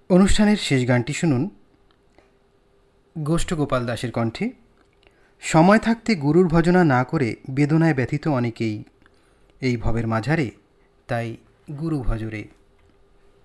অনুষ্ঠানের শেষ গানটি শুনুন গোষ্ঠ গোপাল দাসের কণ্ঠে। সময় থাকতে গুরুর ভজনা না করে বেদনায় ব্যথিত অনেকেই, এই ভবের মাঝারে তাই গুরু ভজরে।